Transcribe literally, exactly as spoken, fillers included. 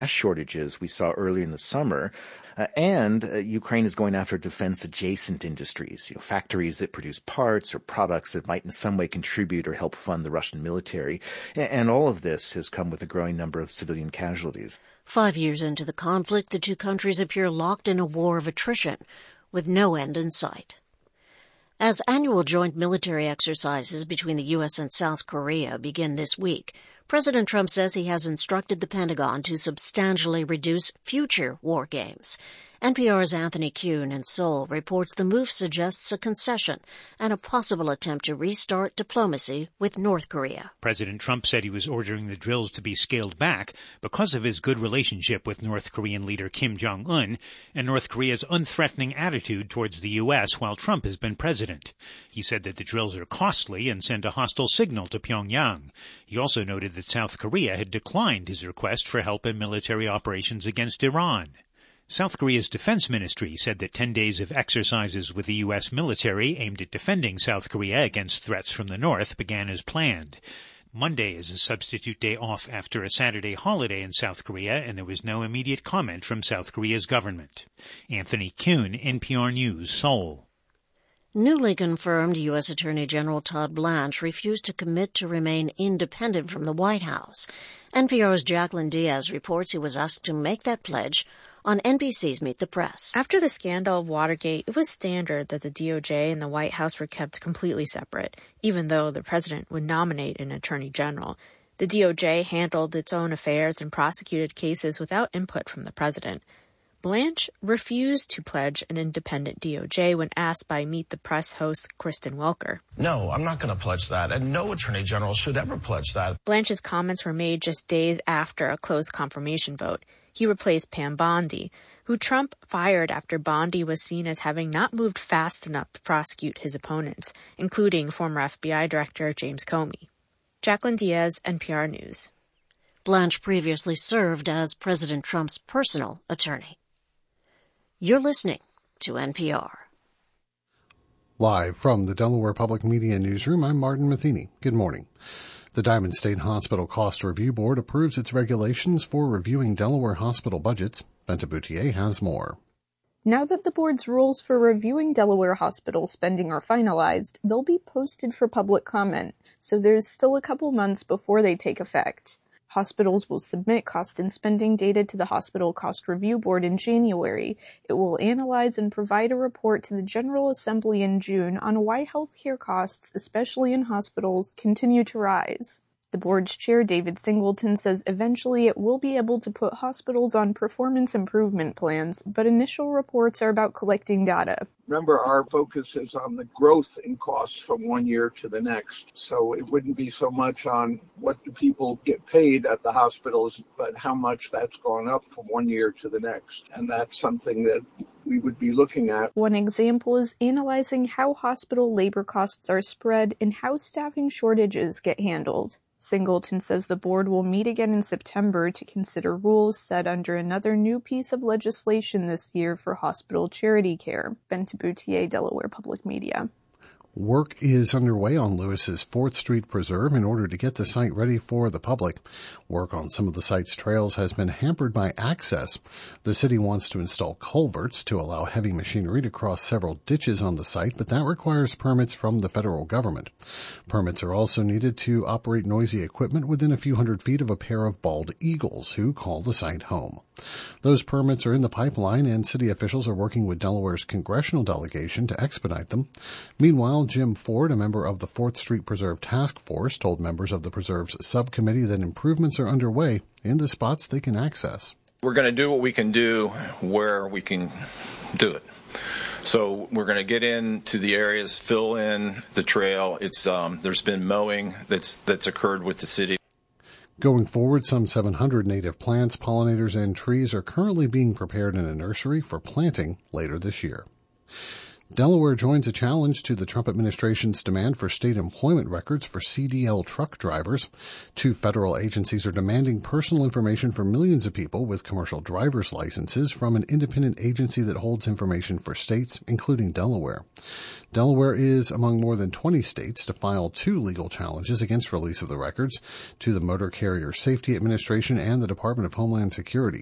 shortages we saw earlier in the summer. Uh, and uh, Ukraine is going after defense-adjacent industries, you know, factories that produce parts or products that might in some way contribute or help fund the Russian military. And all of this has come with a growing number of civilian casualties. Five years into the conflict, the two countries appear locked in a war of attrition, with no end in sight. As annual joint military exercises between the U S and South Korea begin this week, President Trump says he has instructed the Pentagon to substantially reduce future war games. N P R's Anthony Kuhn in Seoul reports the move suggests a concession and a possible attempt to restart diplomacy with North Korea. President Trump said he was ordering the drills to be scaled back because of his good relationship with North Korean leader Kim Jong-un and North Korea's unthreatening attitude towards the U S while Trump has been president. He said that the drills are costly and send a hostile signal to Pyongyang. He also noted that South Korea had declined his request for help in military operations against Iran. South Korea's defense ministry said that ten days of exercises with the U S military aimed at defending South Korea against threats from the north began as planned. Monday is a substitute day off after a Saturday holiday in South Korea, and there was no immediate comment from South Korea's government. Anthony Kuhn, N P R News, Seoul. Newly confirmed U S Attorney General Todd Blanche refused to commit to remain independent from the White House. N P R's Jacqueline Diaz reports he was asked to make that pledge on N B C's Meet the Press. After the scandal of Watergate, it was standard that the D O J and the White House were kept completely separate, even though the president would nominate an attorney general. The D O J handled its own affairs and prosecuted cases without input from the president. Blanche refused to pledge an independent D O J when asked by Meet the Press host Kristen Welker. No, I'm not going to pledge that, and no attorney general should ever pledge that. Blanche's comments were made just days after a close confirmation vote. He replaced Pam Bondi, who Trump fired after Bondi was seen as having not moved fast enough to prosecute his opponents, including former F B I Director James Comey. Jacqueline Diaz, N P R News. Blanche previously served as President Trump's personal attorney. You're listening to N P R. Live from the Delaware Public Media Newsroom, I'm Martin Matheny. Good morning. The Diamond State Hospital Cost Review Board approves its regulations for reviewing Delaware hospital budgets. Benta Boutier has more. Now that the board's rules for reviewing Delaware hospital spending are finalized, they'll be posted for public comment, so there's still a couple months before they take effect. Hospitals will submit cost and spending data to the Hospital Cost Review Board in January. It will analyze and provide a report to the General Assembly in June on why healthcare costs, especially in hospitals, continue to rise. The board's chair, David Singleton, says eventually it will be able to put hospitals on performance improvement plans, but initial reports are about collecting data. Remember, our focus is on the growth in costs from one year to the next. So it wouldn't be so much on what do people get paid at the hospitals, but how much that's gone up from one year to the next. And that's something that we would be looking at. One example is analyzing how hospital labor costs are spread and how staffing shortages get handled. Singleton says the board will meet again in September to consider rules set under another new piece of legislation this year for hospital charity care. Benta Boutier, Delaware Public Media. Work is underway on Lewis's fourth Street Preserve in order to get the site ready for the public. Work on some of the site's trails has been hampered by access. The city wants to install culverts to allow heavy machinery to cross several ditches on the site, but that requires permits from the federal government. Permits are also needed to operate noisy equipment within a few hundred feet of a pair of bald eagles who call the site home. Those permits are in the pipeline, and city officials are working with Delaware's congressional delegation to expedite them. Meanwhile, Jim Ford, a member of the fourth Street Preserve Task Force, told members of the Preserve's subcommittee that improvements are underway in the spots they can access. We're going to do what we can do where we can do it. So we're going to get into the areas, fill in the trail. It's um, there's been mowing that's that's occurred with the city. Going forward, some seven hundred native plants, pollinators, and trees are currently being prepared in a nursery for planting later this year. Delaware joins a challenge to the Trump administration's demand for state employment records for C D L truck drivers. Two federal agencies are demanding personal information for millions of people with commercial driver's licenses from an independent agency that holds information for states, including Delaware. Delaware is among more than twenty states to file two legal challenges against release of the records to the Motor Carrier Safety Administration and the Department of Homeland Security.